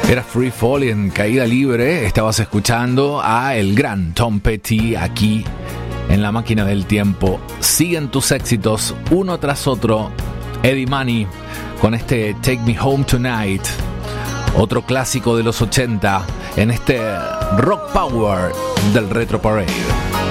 Era Free Fall en caída libre. Estabas escuchando a el gran Tom Petty aquí en La Máquina del Tiempo. Siguen tus éxitos uno tras otro. Eddie Money con este Take Me Home Tonight, otro clásico de los 80 en este Rock Power del Retro Parade.